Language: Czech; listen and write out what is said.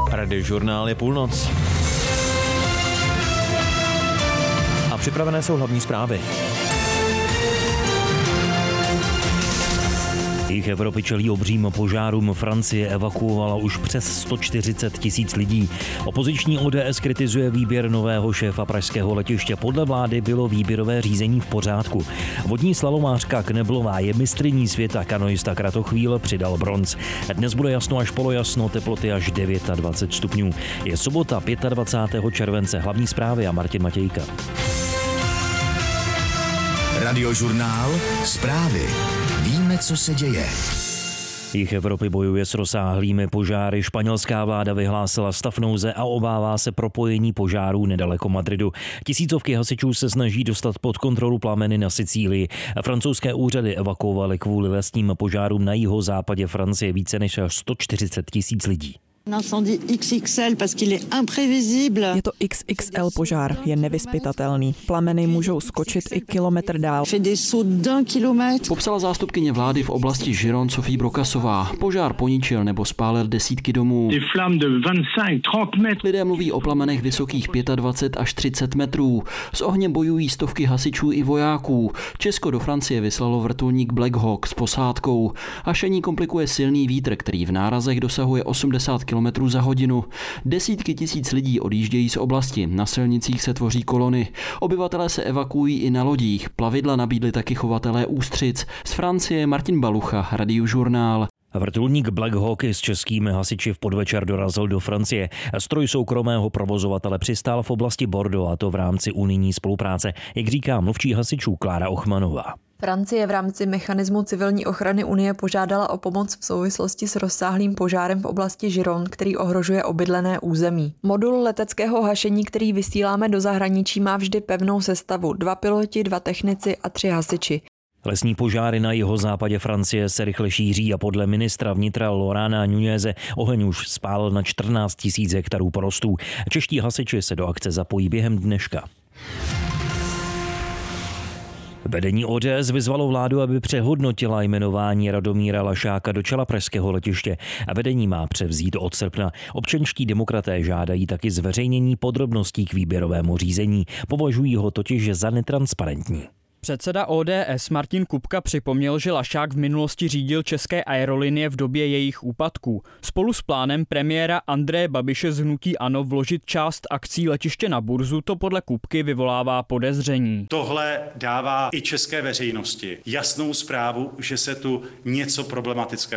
Radiožurnál je půlnoc. A připravené jsou hlavní zprávy. Jich Evropy čelí obřím požárům. Francie evakuovala už přes 140 000 lidí. Opoziční ODS kritizuje výběr nového šéfa pražského letiště. Podle vlády bylo výběrové řízení v pořádku. Vodní slalomářka Kneblová je mistryní světa, kanoista Kratochvíl přidal bronz. Dnes bude jasno až polojasno, teploty až 29 stupňů. Je sobota 25. července. Hlavní zprávy a Martin Matějka. Radiožurnál, zprávy. Víme, co se děje. Jih Evropy bojuje s rozsáhlými požáry. Španělská vláda vyhlásila stav nouze a obává se propojení požárů nedaleko Madridu. Tisícovky hasičů se snaží dostat pod kontrolu plameny na Sicílii. Francouzské úřady evakuovaly kvůli lesním požárům na jihozápadě Francie více než 140 000 lidí. Je to XXL požár, je nevyzpytatelný. Plameny můžou skočit i kilometr dál. Popsala zástupkyně vlády v oblasti Gironde Sophie Brokasová. Požár poničil nebo spálil desítky domů. Lidé mluví o plamenech vysokých 25 až 30 metrů. S ohněm bojují stovky hasičů i vojáků. Česko do Francie vyslalo vrtulník Black Hawk s posádkou. Hašení komplikuje silný vítr, který v nárazech dosahuje 80 km za hodinu. Desítky tisíc lidí odjíždějí z oblasti, na silnicích se tvoří kolony. Obyvatelé se evakuují i na lodích, plavidla nabídli taky chovatelé ústřic. Z Francie Martin Balucha, Radiožurnál. Vrtulník Black Hawk s českými hasiči v podvečer dorazil do Francie. Stroj soukromého provozovatele přistál v oblasti Bordeaux, a to v rámci unijní spolupráce, jak říká mluvčí hasičů Klára Ochmanová. Francie v rámci mechanismu civilní ochrany Unie požádala o pomoc v souvislosti s rozsáhlým požárem v oblasti Gironde, který ohrožuje obydlené území. Modul leteckého hašení, který vysíláme do zahraničí, má vždy pevnou sestavu: 2 piloti, 2 technici a 3 hasiči. Lesní požáry na jihozápadě Francie se rychle šíří a podle ministra vnitra Laurana Nuneze oheň už spálil na 14 000 hektarů porostů. Čeští hasiči se do akce zapojí během dneška. Vedení ODS vyzvalo vládu, aby přehodnotila jmenování Radomíra Lašáka do čela pražského letiště. A vedení má převzít od srpna. Občanští demokraté žádají taky zveřejnění podrobností k výběrovému řízení. Považují ho totiž za netransparentní. Předseda ODS Martin Kupka připomněl, že Lašák v minulosti řídil České aerolinie v době jejich úpadků. Spolu s plánem premiéra Andreje Babiše z hnutí ANO vložit část akcí letiště na burzu to podle Kupky vyvolává podezření. Tohle dává i české veřejnosti jasnou zprávu, že se tu něco problematického